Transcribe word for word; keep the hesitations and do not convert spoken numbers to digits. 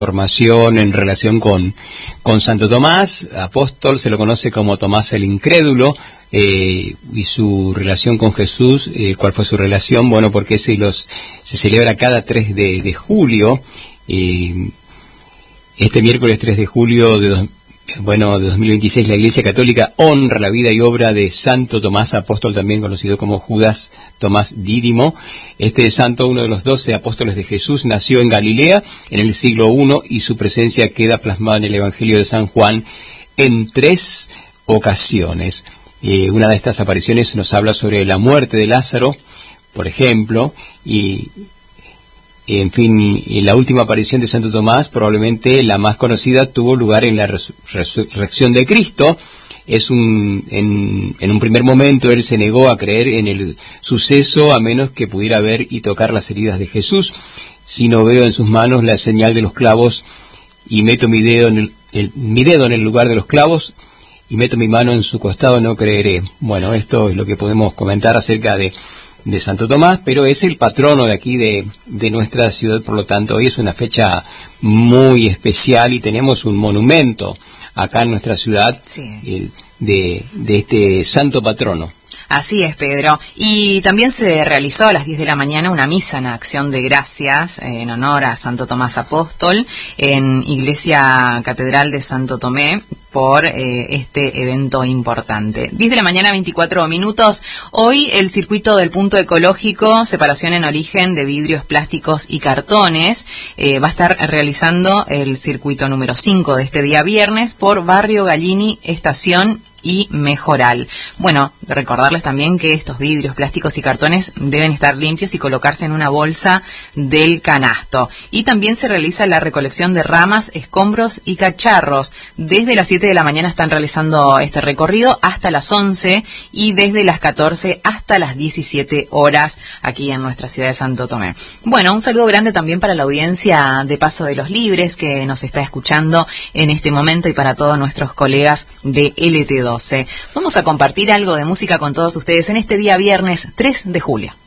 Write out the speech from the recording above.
Formación en relación con, con Santo Tomás, apóstol, se lo conoce como Tomás el Incrédulo, eh, y su relación con Jesús, eh, ¿cuál fue su relación? Bueno, porque se, los, se celebra cada tres de, de julio, eh, este miércoles tres de julio de dos, bueno, de dos mil veintiséis, la Iglesia Católica honra la vida y obra de Santo Tomás Apóstol, también conocido como Judas Tomás Dídimo. Este santo, uno de los doce apóstoles de Jesús, nació en Galilea en el siglo primero y su presencia queda plasmada en el Evangelio de San Juan en tres ocasiones. Eh, una de estas apariciones nos habla sobre la muerte de Lázaro, por ejemplo, y en fin, la última aparición de Santo Tomás, probablemente la más conocida, tuvo lugar en la resur- resurrección de Cristo. Es un, en, en un primer momento él se negó a creer en el suceso a menos que pudiera ver y tocar las heridas de Jesús. Si no veo en sus manos la señal de los clavos y meto mi dedo en el, el, mi dedo en el lugar de los clavos y meto mi mano en su costado, no creeré. Bueno, esto es lo que podemos comentar acerca de de Santo Tomás, pero es el patrono de aquí de, de nuestra ciudad, por lo tanto hoy es una fecha muy especial y tenemos un monumento acá en nuestra ciudad, sí, eh, de, de este santo patrono. Así es, Pedro. Y también se realizó a las diez de la mañana una misa en acción de gracias eh, en honor a Santo Tomás Apóstol en Iglesia Catedral de Santo Tomé por eh, este evento importante. diez de la mañana, veinticuatro minutos. Hoy el circuito del punto ecológico, separación en origen de vidrios, plásticos y cartones, eh, va a estar realizando el circuito número cinco de este día viernes por Barrio Gallini, Estación y Mejoral. Bueno, recordarles también que estos vidrios, plásticos y cartones deben estar limpios y colocarse en una bolsa del canasto. Y también se realiza la recolección de ramas, escombros y cacharros. Desde las siete de la mañana están realizando este recorrido hasta las once y desde las catorce hasta las diecisiete horas aquí en nuestra ciudad de Santo Tomé. Bueno, un saludo grande también para la audiencia de Paso de los Libres que nos está escuchando en este momento y para todos nuestros colegas de L T doce. Vamos a compartir algo de música con todos ustedes en este día viernes tres de julio.